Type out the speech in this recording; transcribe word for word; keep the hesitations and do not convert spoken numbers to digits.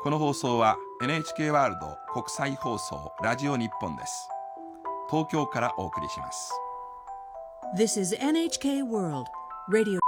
この放送は エヌエイチケー ワールド国際放送ラジオ日本です。東京からお送りします。 This is エヌエイチケー World Radio